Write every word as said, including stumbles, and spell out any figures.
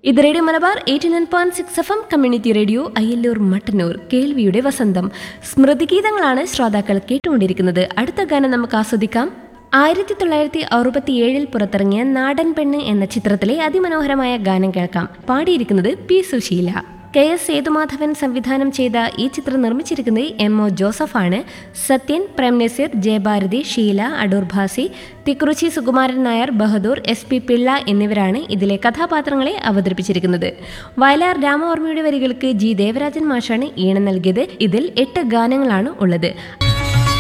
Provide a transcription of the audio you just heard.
ഇത് radio Malabar eighty nine point six F M community radio Ayyallur Mattannur കേൾവിയുടെ വസന്തം. സ്മൃതിഗീതങ്ങളാണ് ശ്രോതാക്കൾ കേട്ടുകൊണ്ടിരിക്കുന്നത്. അടുത്ത ഗാനം നമുക്ക് ആസ്വദിക്കാം. ആയിരത്തി തൊള്ളായിരത്തി അറുപത്തി ഏഴിൽ പുറത്തിറങ്ങിയ നാടൻ പെണ്ണ് എന്ന ചിത്രത്തിലെ അതിമനോഹരമായ ഗാനം കേൾക്കാം. പാടിയിരിക്കുന്നത് P Susheela. K S Sethumadhavan സംവിധാനം ചെയ്ത ഈ ചിത്രം നിർമ്മിച്ചിരിക്കുന്നത് M O ജോസഫാണ്. Sathyan, Prem Naseer, Jayabharathi, Sheela, Adoor Bhasi, Thikkurissy Sukumaran Nair, Bahadur, S P Pillai എന്നിവരാണ് ഇതിലെ കഥാപാത്രങ്ങളെ അവതരിപ്പിച്ചിരിക്കുന്നത്. വയലാർ രാമവർമ്മയുടെ വരികൾക്ക് ജി ദേവരാജൻ മാഷാണ് ഈണം നൽകിയത്. ഇതിൽ എട്ട് ഗാനങ്ങളാണ് ഉള്ളത്.